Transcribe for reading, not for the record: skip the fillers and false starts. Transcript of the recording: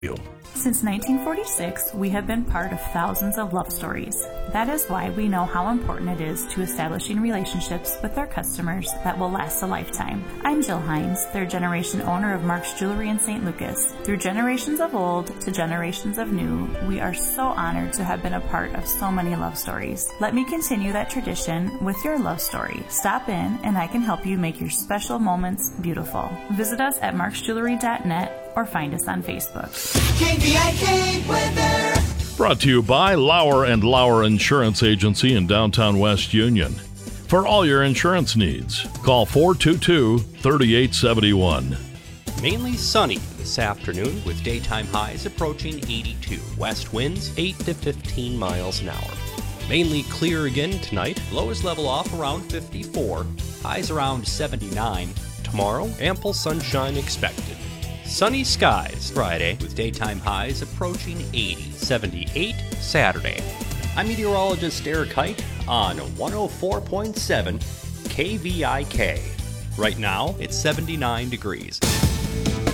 Since 1946, we have been part of thousands of love stories. That is why we know how important it is to establishing relationships with our customers that will last a lifetime. I'm Jill Hines, third-generation owner of Mark's Jewelry in St. Lucas. Through generations of old to generations of new, we are so honored to have been a part of so many love stories. Let me continue that tradition with your love story. Stop in and I can help you make your special moments beautiful. Visit us at marksjewelry.net or find us on Facebook. KVIK weather. Brought to you by Lauer & Lauer Insurance Agency in downtown West Union. For all your insurance needs, call 422-3871. Mainly sunny this afternoon with daytime highs approaching 82. West winds 8 to 15 miles an hour. Mainly clear again tonight. Lows level off around 54. Highs around 79. Tomorrow, ample sunshine expected. Sunny skies Friday with daytime highs approaching 80, 78 Saturday. I'm meteorologist Eric Height on 104.7 KVIK. Right now, it's 79 degrees.